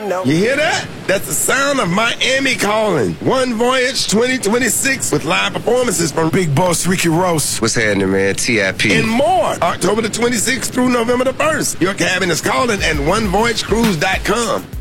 know. You hear that? That's the sound of Miami calling. One Voyage 2026 with live performances from Big Boss Ricky Ross. What's happening, man? TIP. and more. October the 26th through November the 1st. Your cabin is calling at onevoyagecruise.com.